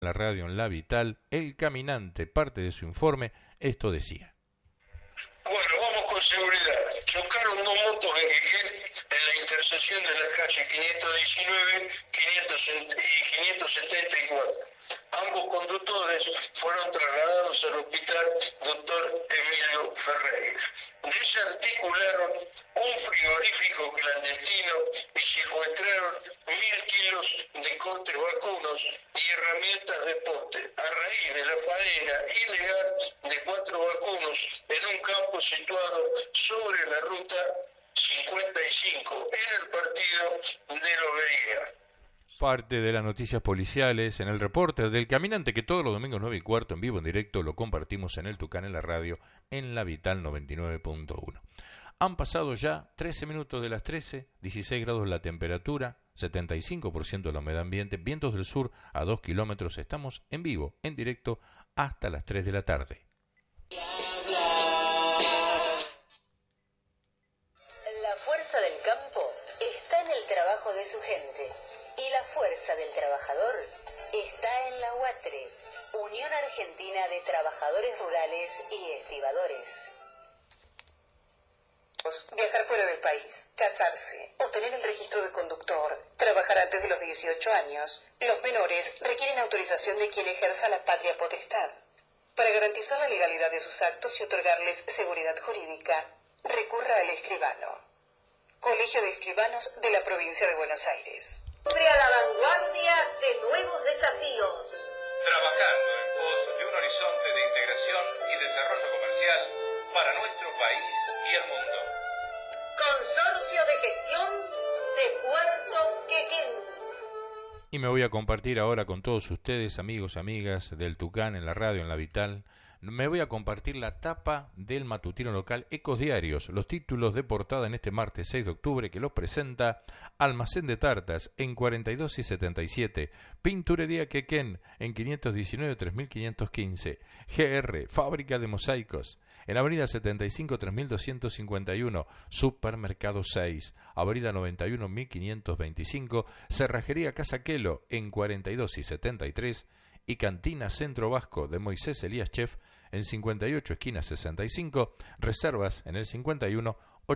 la radio en La Vital, El Caminante, parte de su informe, esto decía. Bueno, vamos con seguridad. Chocaron dos motos en Quequén en la intersección de la calle 519 y 574. Ambos conductores fueron trasladados al hospital Dr. Emilio Ferreira. Desarticularon un frigorífico clandestino y secuestraron 1.000 kilos de cortes vacunos y herramientas de poste a raíz de la faena ilegal de 4 vacunos en un campo situado sobre la ruta 55 en el partido de Lobería. Parte de las noticias policiales en el reporte del Caminante, que todos los domingos 9:15 en vivo, en directo, lo compartimos en el Tucán, en la radio, en La Vital 99.1. Han pasado ya 13 minutos de las 13, 16 grados la temperatura, 75% de la humedad ambiente, vientos del sur a 2 kilómetros. Estamos en vivo, en directo, hasta las 3 de la tarde. La fuerza del campo está en el trabajo de su gente. Y la fuerza del trabajador está en la UATRE, Unión Argentina de Trabajadores Rurales y Estibadores. Viajar fuera del país, casarse, obtener el registro de conductor, trabajar antes de los 18 años. Los menores requieren autorización de quien ejerza la patria potestad. Para garantizar la legalidad de sus actos y otorgarles seguridad jurídica, recurra al escribano. Colegio de Escribanos de la Provincia de Buenos Aires. Siempre a la vanguardia de nuevos desafíos. Trabajando en pos de un horizonte de integración y desarrollo comercial para nuestro país y el mundo. Consorcio de Gestión de Puerto Quequén. Y me voy a compartir ahora con todos ustedes, amigos, amigas del Tucán, en la radio, en La Vital. Me voy a compartir la tapa del matutino local Ecos Diarios, los títulos de portada en este martes 6 de octubre que los presenta Almacén de Tartas en 42 y 77, Pinturería Quequén en 519 3515, GR, Fábrica de Mosaicos, en Avenida 75 3251, Supermercado 6, Avenida 91 1525, Cerrajería Casaquelo en 42 y 73, y Cantina Centro Vasco de Moisés Elías Chef en 58 esquina 65, reservas en el 51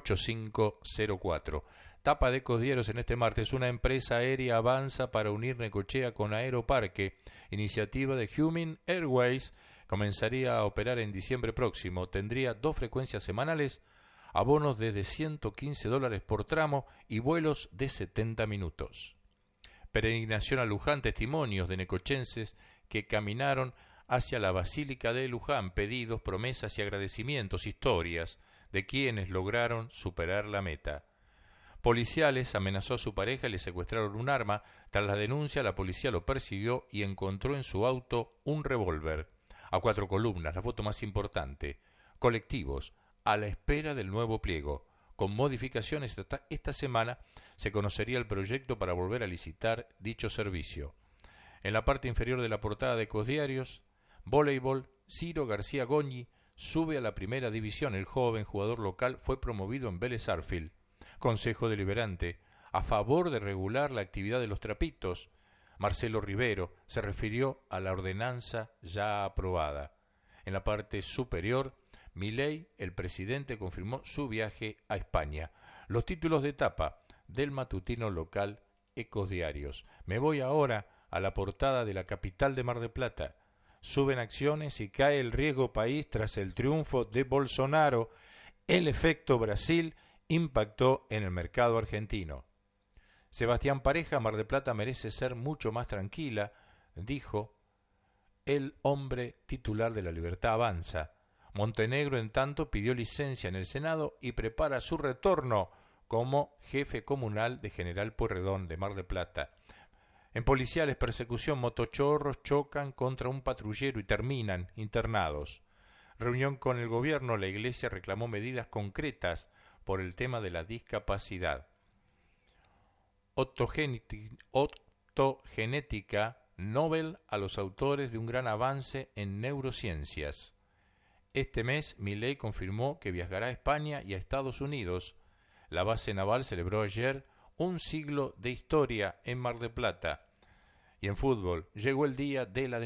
8504. Tapa de Ecos Diarios en este martes: una empresa aérea avanza para unir Necochea con Aeroparque. Iniciativa de Human Airways comenzaría a operar en diciembre próximo. Tendría 2 frecuencias semanales, abonos desde $115 por tramo y vuelos de 70 minutos. Peregrinación a Luján, testimonios de necochenses que caminaron hacia la Basílica de Luján, pedidos, promesas y agradecimientos, historias de quienes lograron superar la meta. Policiales amenazó a su pareja y le secuestraron un arma. Tras la denuncia, la policía lo persiguió y encontró en su auto un revólver. A 4 columnas, la foto más importante. Colectivos, a la espera del nuevo pliego. Con modificaciones, esta semana se conocería el proyecto para volver a licitar dicho servicio. En la parte inferior de la portada de Ecos Diarios, voleibol, Ciro García Goñi sube a la primera división. El joven jugador local fue promovido en Vélez Sarsfield. Consejo Deliberante, a favor de regular la actividad de los trapitos. Marcelo Rivero se refirió a la ordenanza ya aprobada. En la parte superior, Milei, el presidente, confirmó su viaje a España. Los títulos de tapa del matutino local Ecos Diarios. Me voy ahora a la portada de la capital de Mar del Plata. Suben acciones y cae el riesgo país tras el triunfo de Bolsonaro. El efecto Brasil impactó en el mercado argentino. Sebastián Pareja: Mar del Plata merece ser mucho más tranquila, dijo el hombre titular de La Libertad Avanza. Montenegro, en tanto, pidió licencia en el Senado y prepara su retorno como jefe comunal de General Pueyrredón de Mar del Plata. En policiales, persecución, motochorros chocan contra un patrullero y terminan internados. Reunión con el gobierno, la Iglesia reclamó medidas concretas por el tema de la discapacidad. Optogenética, Nobel a los autores de un gran avance en neurociencias. Este mes, Milei confirmó que viajará a España y a Estados Unidos. La base naval celebró ayer un siglo de historia en Mar del Plata. Y en fútbol, llegó el día de la